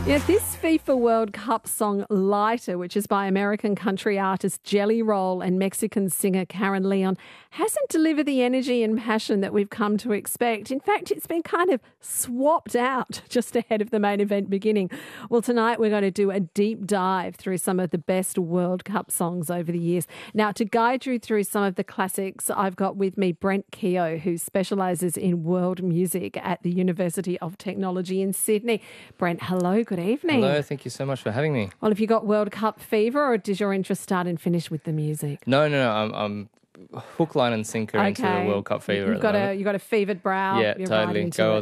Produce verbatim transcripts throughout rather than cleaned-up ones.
Yeah, this FIFA World Cup song, Lighter, which is by American country artist Jelly Roll and Mexican singer Karen Leon, hasn't delivered the energy and passion that we've come to expect. In fact, it's been kind of swapped out just ahead of the main event beginning. Well, tonight we're going to do a deep dive through some of the best World Cup songs over the years. Now, to guide you through some of the classics, I've got with me Brent Keogh, who specialises in world music at the University of Technology in Sydney. Brent, hello, good evening. Hello, thank you so much for having me. Well, have you got World Cup fever, or does your interest start and finish with the music? No, no, no, I'm, I'm hook, line and sinker okay. into the World Cup fever. You've at got the a moment. you've got a fevered brow. Yeah, You're totally. right Go it.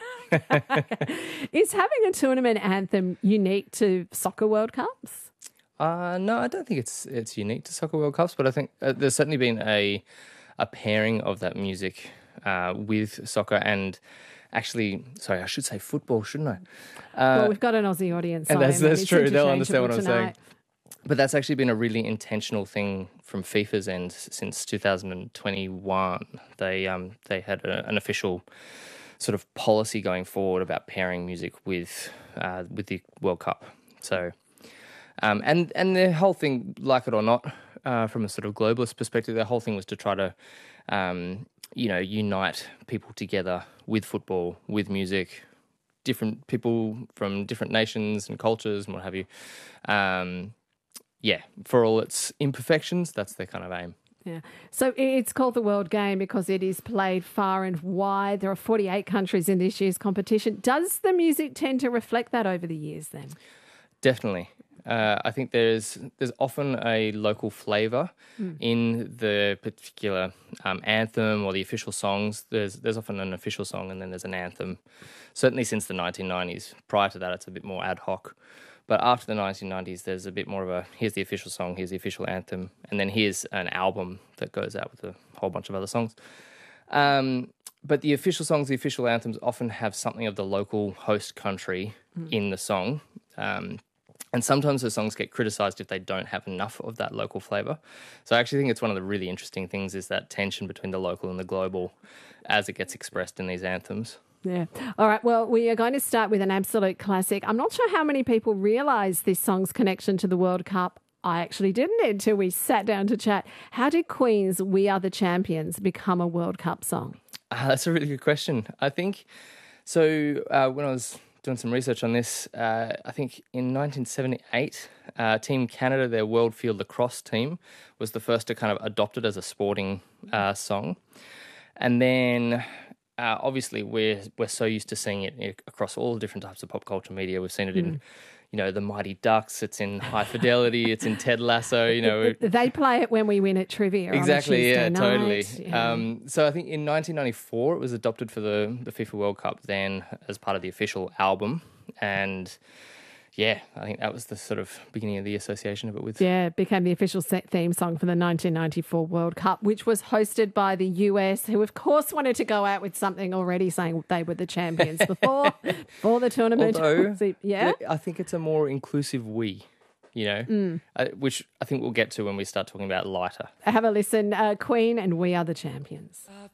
Aussies. Is having a tournament anthem unique to soccer World Cups? Uh, no, I don't think it's it's unique to Soccer World Cups, but I think uh, there's certainly been a a pairing of that music uh, with soccer and actually, sorry, I should say football, shouldn't I? Uh, well, we've got an Aussie audience. and so that's, I mean, that's it's true. They'll understand what I'm interchangeable saying. tonight. But that's actually been a really intentional thing from FIFA's end since two thousand twenty-one. They um they had a, an official sort of policy going forward about pairing music with uh, with the World Cup. So, um, and and the whole thing, like it or not, uh, from a sort of globalist perspective, the whole thing was to try to, um, you know, unite people together with football, with music, different people from different nations and cultures and what have you. Um, yeah, for all its imperfections, that's their kind of aim. Yeah. So it's called the World Game because it is played far and wide. There are forty-eight countries in this year's competition. Does the music tend to reflect that over the years then? Definitely. Uh, I think there's there's often a local flavour mm. in the particular um, anthem or the official songs. There's there's often an official song and then there's an anthem. Certainly since the nineteen nineties. Prior to that, it's a bit more ad hoc. But after the nineteen nineties, there's a bit more of a, here's the official song, here's the official anthem, and then here's an album that goes out with a whole bunch of other songs. Um, but the official songs, the official anthems often have something of the local host country mm. in the song. Um, and sometimes the songs get criticised if they don't have enough of that local flavour. So I actually think it's one of the really interesting things is that tension between the local and the global as it gets expressed in these anthems. Yeah. All right. Well, we are going to start with an absolute classic. I'm not sure how many people realise this song's connection to the World Cup. I actually didn't until we sat down to chat. How did Queen's We Are the Champions become a World Cup song? Uh, that's a really good question. I think, so uh, when I was doing some research on this, uh, I think in nineteen seventy-eight, uh, Team Canada, their World Field Lacrosse team, was the first to kind of adopt it as a sporting uh, song. And then... Uh, obviously, we're we're so used to seeing it across all different types of pop culture media. We've seen it in, mm. you know, the Mighty Ducks. It's in High Fidelity. It's in Ted Lasso. You know, they play it when we win at trivia. Exactly. On a yeah. night. Totally. Yeah. Um, so I think in nineteen ninety-four it was adopted for the the FIFA World Cup then as part of the official album, and yeah, I think that was the sort of beginning of the association of it with. Yeah, it became the official theme song for the nineteen ninety-four World Cup, which was hosted by the U S, who of course wanted to go out with something already saying they were the champions before, before the tournament. Although, yeah, I think it's a more inclusive we, you know, mm. uh, which I think we'll get to when we start talking about lighter. Have a listen. Uh, Queen and We Are the Champions. I